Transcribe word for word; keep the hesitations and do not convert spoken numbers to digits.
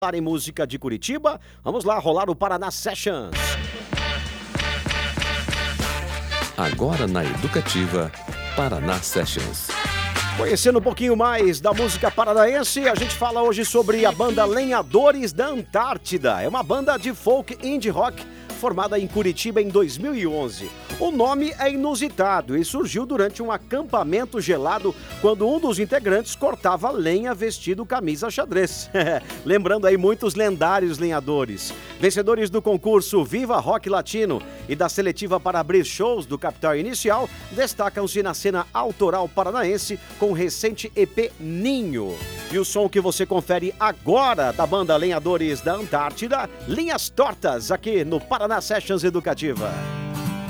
Para em música de Curitiba, vamos lá rolar o Paraná Sessions. Agora na Educativa, Paraná Sessions. Conhecendo um pouquinho mais da música paranaense, a gente fala hoje sobre a banda Lenhadores da Antártida. É uma banda de folk indie rock formada em Curitiba em dois mil e onze. O nome é inusitado e surgiu durante um acampamento gelado quando um dos integrantes cortava lenha vestido camisa xadrez. Lembrando aí muitos lendários lenhadores. Vencedores do concurso Viva Rock Latino e da seletiva para abrir shows do Capital Inicial, destacam-se na cena autoral paranaense com o recente E P Ninho. E o som que você confere agora da banda Lenhadores da Antártida, Linhas Tortas, aqui no Paraná Sessions Educativa.